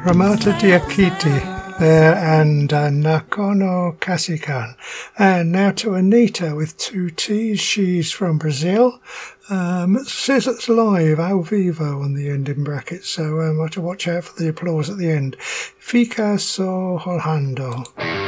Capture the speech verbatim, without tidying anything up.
Ramata Diakite there and uh, Nakono Kasikan. And now to Anita with two T's. She's from Brazil. Um, it says it's live, ao vivo on the end in brackets, so um, I have to watch out for the applause at the end. Fica só rolando.